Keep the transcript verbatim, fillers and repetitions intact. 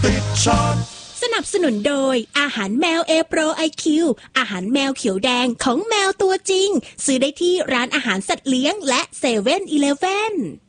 ติดชาร์ตสนับสนุนโดยอาหารแมว A Pro ไอ คิว อาหารแมวเขียวแดงของแมวตัวจริงซื้อได้ที่ร้านอาหารสัตว์เลี้ยงและเซเว่นอีเลฟเว่น